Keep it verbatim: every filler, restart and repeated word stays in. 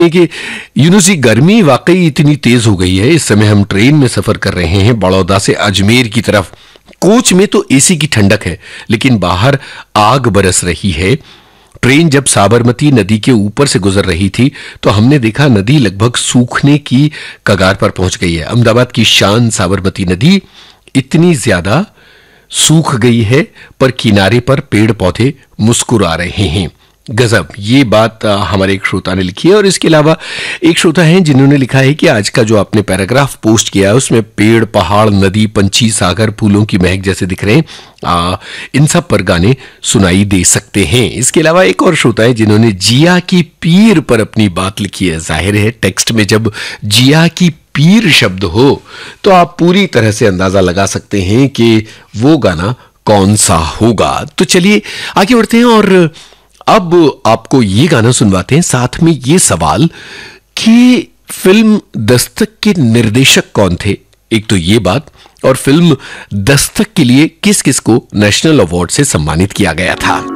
कि यूनुसी गर्मी वाकई इतनी तेज हो गई है। इस समय हम ट्रेन में सफर कर रहे हैं बड़ौदा से अजमेर की तरफ। कोच में तो एसी की ठंडक है, लेकिन बाहर आग बरस रही है। ट्रेन जब साबरमती नदी के ऊपर से गुजर रही थी तो हमने देखा नदी लगभग सूखने की कगार पर पहुंच गई है। अहमदाबाद की शान साबरमती नदी इतनी ज्यादा सूख गई है पर किनारे पर पेड़ पौधे मुस्कुरा रहे हैं। गजब, ये बात हमारे एक श्रोता ने लिखी है। और इसके अलावा एक श्रोता हैं जिन्होंने लिखा है कि आज का जो आपने पैराग्राफ पोस्ट किया है उसमें पेड़, पहाड़, नदी, पंछी, सागर, फूलों की महक जैसे दिख रहे हैं। आ, इन सब पर गाने सुनाई दे सकते हैं। इसके अलावा एक और श्रोता है जिन्होंने जिया की पीर पर अपनी बात लिखी है। जाहिर है टेक्स्ट में जब जिया की पीर शब्द हो तो आप पूरी तरह से अंदाजा लगा सकते हैं कि वो गाना कौन सा होगा। तो चलिए आगे बढ़ते हैं और अब आपको ये गाना सुनवाते हैं, साथ में ये सवाल कि फिल्म दस्तक के निर्देशक कौन थे। एक तो ये बात, और फिल्म दस्तक के लिए किस किस को नेशनल अवार्ड से सम्मानित किया गया था।